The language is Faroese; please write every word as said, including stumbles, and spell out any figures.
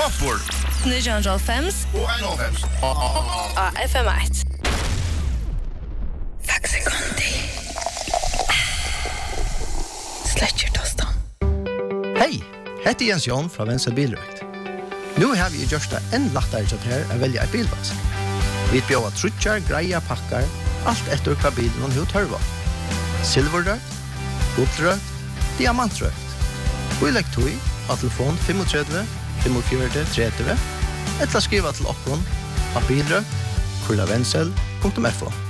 Kvartford. nio fem Og en og fem. og F M ett. Faxe Conti. Sletcher tostan. Hei, hette Jens Jon fra Venstre Bilrøkt. Nu har vi gjort det enn lettere til her å velge et bilvask. Vi bjør trutjar, greia, pakkar, alt etter hva bilen og hva tørva. Silverrøkt, gullrøkt, diamantrøkt. Og i lekt tog av telefon tre fem fem fire tre tre, eller skriva til okkon av bilrøkt, kurlavensel punktum f o.